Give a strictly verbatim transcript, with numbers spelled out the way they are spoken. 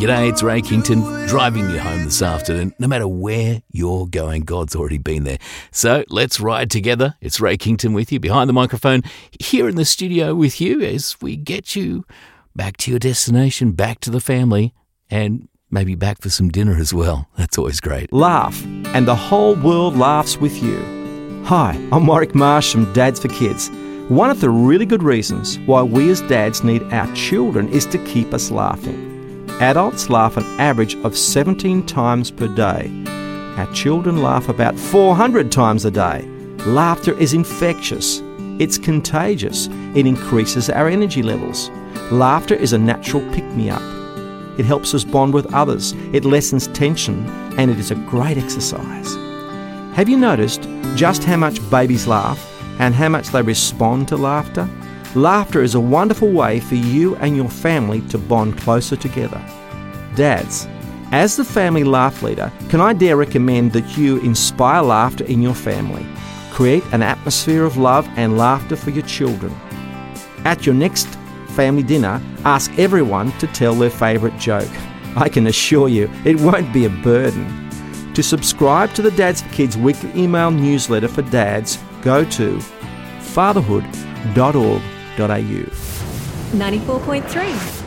G'day, it's Ray Kington, driving you home this afternoon. No matter where you're going, God's already been there. So let's ride together. It's Ray Kington with you, behind the microphone, here in the studio with you as we get you back to your destination, back to the family, and maybe back for some dinner as well. That's always great. Laugh, and the whole world laughs with you. Hi, I'm Warwick Marsh from Dads for Kids. One of the really good reasons why we as dads need our children is to keep us laughing. Adults laugh an average of seventeen times per day. Our children laugh about four hundred times a day. Laughter is infectious. It's contagious. It increases our energy levels. Laughter is a natural pick-me-up. It helps us bond with others. It lessens tension, and it is a great exercise. Have you noticed just how much babies laugh and how much they respond to laughter? Laughter is a wonderful way for you and your family to bond closer together. Dads, as the family laugh leader, can I dare recommend that you inspire laughter in your family? Create an atmosphere of love and laughter for your children. At your next family dinner, ask everyone to tell their favourite joke. I can assure you it won't be a burden. To subscribe to the Dads for Kids weekly email newsletter for dads, go to fatherhood dot org dot a u. ninety-four point three